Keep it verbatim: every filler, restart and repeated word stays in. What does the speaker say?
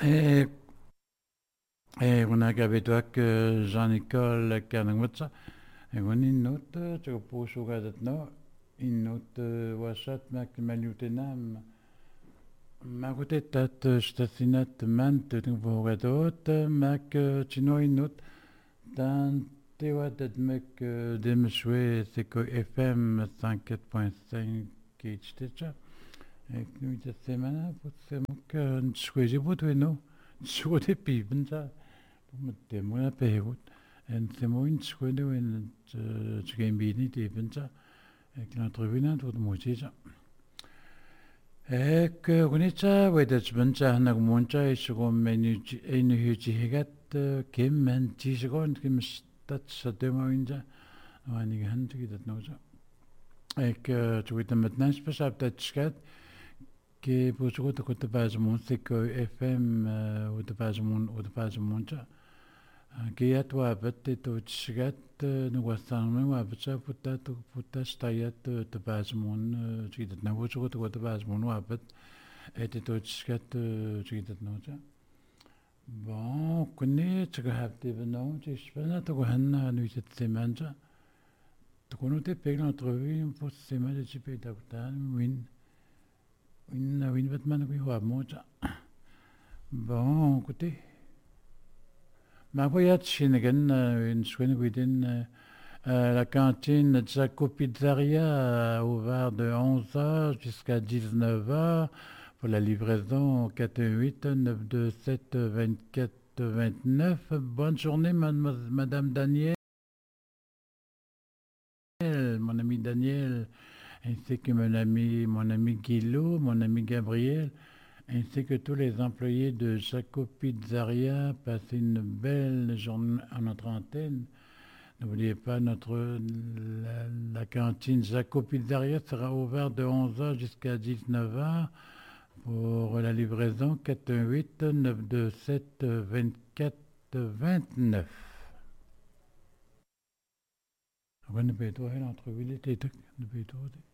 Et, et on a gavé toi que Jean-Nicole Kanangwatsa. Et on a une note, tu peux jouer maintenant. Une note, washat, mak malutenam. Ma côté tat, stasinat, man, tu peux jouer mak, chino une note. Dans tes watt, mek, dem jouer, c'est que F M cinquante point cinq qui est et nous, cette semaine, c'est moi que je suis pas tout non. Je suis des pipes, ça. Pour me moi la période. Et c'est moi une chose de une je gagne bien des pipes, ça. Et que l'entrevue n'a tout de moi, c'est ça. Et que on est ça, ouais, d'être bon, ça, n'a pas ça, et ce qu'on mène une huge higat, qui mène dix secondes, qui me stat, ça demande une ça. On a une hand qui est dans ça. Et que tu vois maintenant, je peux ça peut-être que pour ce que tu passes mon c'est que F M ou tu passes mon ou tu passes mon ça que ya toi peut-être tu chigat nous voisin nous va ça peut-être peut-être stayat tu passes mon tu dis na vous ce que tu passes mon va peut et tu chigat tu dis non ça bon connais tu as été non tu sais pas tu as un nuit cette semaine ça tu connais tes payes l'entrevue pour cette semaine tu peux t'attendre win win win vêtements qui va moi ça bon écoutez ma voyage Schengen, une Schweden within la cantine de Jaco Pizzeria a ouvert de onze heures jusqu'à dix-neuf heures pour la livraison au quatre un huit neuf deux sept vingt-quatre vingt-neuf. Bonne journée, madame, madame Daniel, mon ami Daniel, ainsi que mon ami, mon ami Guillot, mon ami Gabriel, ainsi que tous les employés de Jaco Pizzeria. Passez une belle journée à notre antenne. N'oubliez pas, notre, la, la cantine Jaco Pizzeria sera ouverte de onze heures jusqu'à dix-neuf heures pour la livraison quatre un huit neuf deux sept vingt-quatre vingt-neuf. On va nous payer toi l'entrevue l'été, nous payer toi.